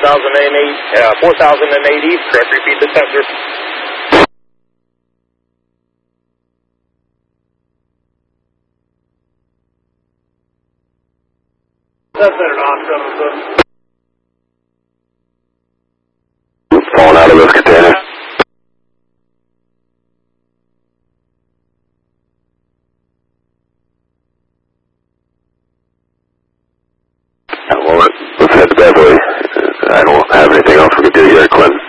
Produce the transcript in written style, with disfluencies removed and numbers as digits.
4008 East, correct, repeat the sensor. Falling out of this container. Well, let's head to Beverly. I don't have anything else we can do here, Clinton.